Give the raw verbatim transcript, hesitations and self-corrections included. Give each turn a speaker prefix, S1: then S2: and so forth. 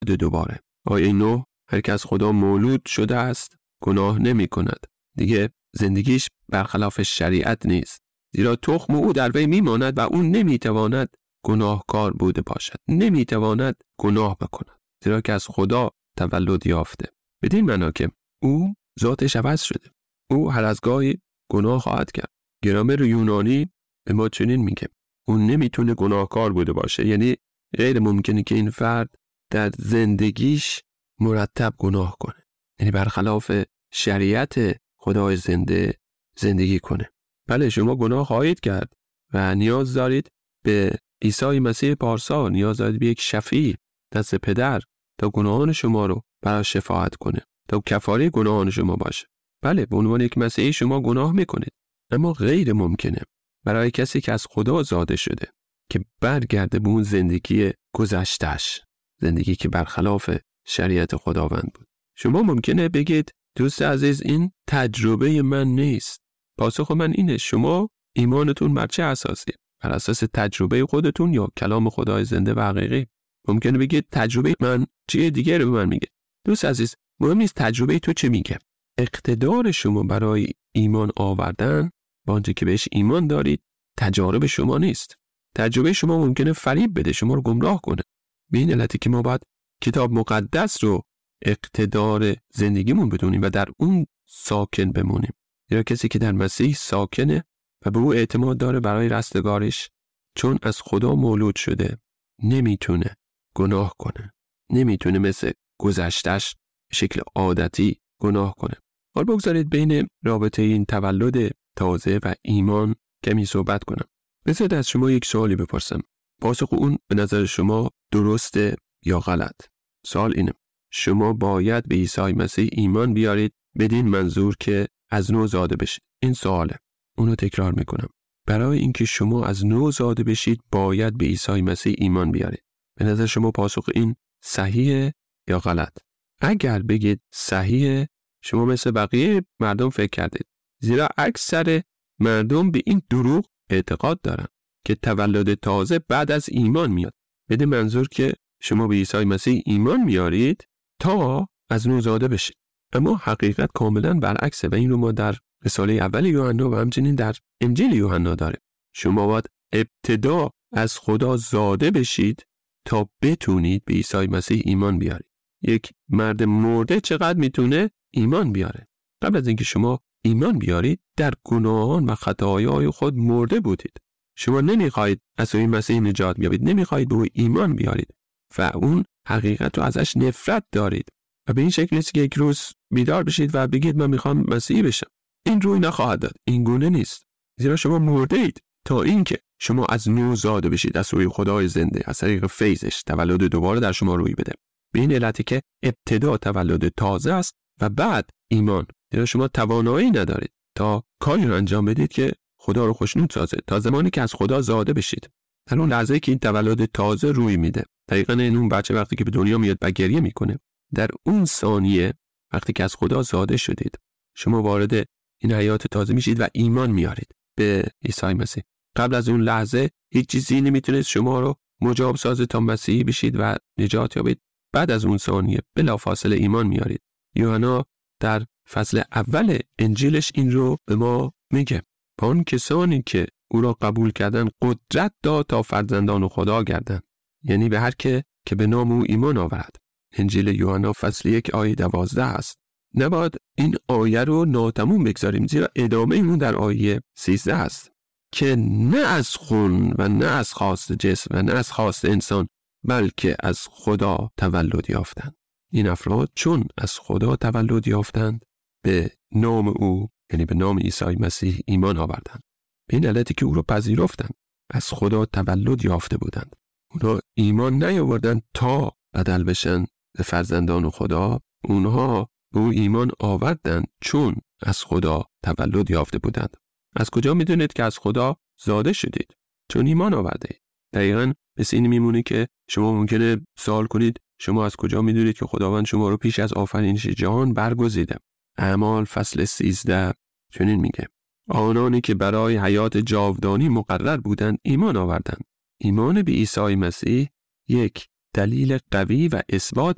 S1: دوباره. آیه نه، هر که از خدا مولود شده است گناه نمی کند. دیگه زندگیش برخلاف شریعت نیست، زیرا تخم او در وی میماند و اون نمیتواند گناهکار بوده باشد، نمیتواند گناه بکند، زیرا که از خدا تولد یافته. بدین معنا که او ذاتش عوض شده، او هر از گاهی گناه خواهد کرد. گرامر یونانی به ما چنین میگه اون نمیتونه گناهکار بوده باشه، یعنی غیر ممکنه که این فرد در زندگیش مرتب گناه کنه، یعنی برخلاف شریعت خدای زنده زندگی کنه. بله شما گناه خواهید کرد و نیاز دارید به عیسی مسیح پارسا، نیاز دارید به یک شفیع دست پدر تا گناهان شما رو برای شفاعت کنه، تا کفاره گناهان شما باشه. بله به عنوان یک مسیحی شما گناه میکنید، اما غیر ممکنه برای کسی که از خدا زاده شده که برگرده به اون زندگی گذشته‌اش، زندگی که برخلاف شریعت خداوند بود. شما ممکنه بگید دوست عزیز این تجربه من نیست. پاسخ من اینه، شما ایمانتون بر چه اساسیه؟ بر اساس تجربه خودتون یا کلام خدای زنده و حقیقی؟ ممکنه بگید تجربه من چیه دیگه رو به من میگه. دوست عزیز مهم نیست تجربه تو چه میگه، اقتدار شما برای ایمان آوردن با آنچه که بهش ایمان دارید تجارب شما نیست. تجربه شما ممکنه فریب بده، شما رو گمراه کنه. به این علتی که ما باید کتاب مقدس رو اقتدار زندگیمون بدونیم و در اون ساکن بمونیم. یا کسی که در مسیح ساکنه و به او اعتماد داره برای رستگارش، چون از خدا مولود شده نمیتونه گناه کنه، نمیتونه مثل گذشتش به شکل عادتی گناه کنه. حال بگذارید بین رابطه این تولد تازه و ایمان کمی صحبت کنم. بذارید از شما یک سوالی بپرسم، پاسخ اون به نظر شما درسته یا غلط؟ سوال اینه، شما باید به عیسی مسیح ایمان بیارید بدین منظور که از نو زاده بشید. این سواله. اونو تکرار میکنم. برای اینکه شما از نو زاده بشید باید به عیسی مسیح ایمان بیارید. به نظر شما پاسخ این صحیحه یا غلط؟ اگر بگید صحیحه، شما مثل بقیه مردم فکر کردید، زیرا اکثر مردم به این دروغ اعتقاد دارن که تولد تازه بعد از ایمان میاد، بدین منظور که شما به عیسی مسیح ایمان میارید تا از نو زاده بشید. اما حقیقت کاملا برعکسه و این رو ما در رساله اول یوحنا و همچنین در انجیل یوحنا داریم. شما باید ابتدا از خدا زاده بشید تا بتونید به عیسی مسیح ایمان بیارید. یک مرد مرده چقدر میتونه ایمان بیاره؟ قبل از اینکه شما ایمان بیارید در گناهان و خطاهای خود مرده بودید. شما نمیخواید از سوی مسیح نجات بیابید، نمیخواید به او ایمان بیارید و اون حقیقت رو ازش نفرت دارید و به این شکل نیست که یک روز بیدار بشید و بگید من میخوام مسیحی بشم. این روی نخواهد داد. این گونه نیست، زیرا شما مرده اید تا اینکه شما از نو زاده بشید از سوی خدای زنده، از طریق فیضش تولد دوباره در شما روی بده. به این علتی که ابتدا تولد تازه است و بعد ایمان. زیرا شما توانایی ندارید تا کاری رو انجام بدید که خدا رو خوشنود سازه تا زمانی که از خدا زاده بشید. در اون لحظه که این تولد تازه روی میده، دقیقاً این اون بچه وقتی که به دنیا میاد و گریه میکنه، در اون ثانیه وقتی که از خدا زاده شدید شما وارد این حیات تازه میشید و ایمان میارید به عیسی مسیح. قبل از اون لحظه هیچ چیزی نمیتونه شما رو مجاب سازه تا مسیحی بشید و نجات یابید. بعد از اون ثانیه بلافاصله ایمان میارید. یوحنا در فصل اول انجیلش این رو به ما میگه، آن کسانی که او را قبول کردن قدرت داد تا فرزندان خدا گردند، یعنی به هر که که به نام او ایمان آورد. انجیل یوحنا فصل یک آیه دوازده است. نباید این آیه رو ناتموم بگذاریم، زیرا ادامه اون در آیه سیزده است که نه از خون و نه از خواست جسم و نه از خواست انسان بلکه از خدا تولد یافتند. این افراد چون از خدا تولد یافتند به نام او، یعنی به نام عیسی مسیح ایمان آوردند. به این علتی که او را پذیرفتند از خدا تولد یافته بودند. اونا ایمان نیاوردند تا بدل بشن به فرزندان خدا، اونها به او ایمان آوردند چون از خدا تولد یافته بودند. از کجا میدونید که از خدا زاده شدید؟ چون ایمان آورده. دقیقاً مثل این میمونه که شما ممکنه سوال کنید شما از کجا میدونید که خداوند شما رو پیش از آفرینش جهان برگزیده؟ اعمال فصل سیزده چنین میگه، آنانی که برای حیات جاودانی مقرر بودند ایمان آوردند. ایمان به عیسی مسیح یک دلیل قوی و اثبات